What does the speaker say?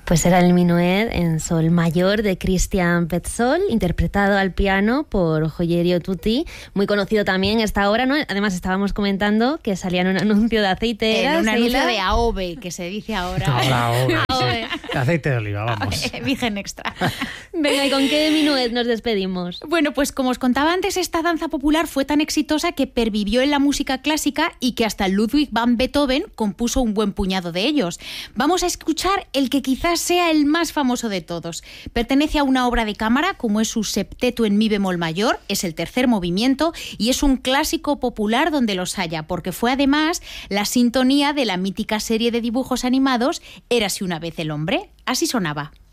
Pues era el minuet en sol mayor de Christian Petzold, interpretado al piano por Joyerio Tutti, muy conocido también esta obra, ¿no? Además estábamos comentando que salía en un anuncio de aceite. En un anuncio de AOVE, que se dice ahora. AOVE, sí. Aceite de oliva, vamos. Virgen extra. Venga, ¿y con qué minuet nos despedimos? Bueno, pues como os contaba antes, esta danza popular fue tan exitosa que pervivió en la música clásica y que hasta Ludwig van Beethoven compuso un buen puñado de ellos. Vamos a escuchar el que quizás sea el más famoso de todos. Pertenece a una obra de cámara, como es su septeto en mi bemol mayor, es el tercer movimiento y es un clásico popular donde los haya, porque fue además la sintonía de la mítica serie de dibujos animados Érase una vez el hombre. Así sonaba.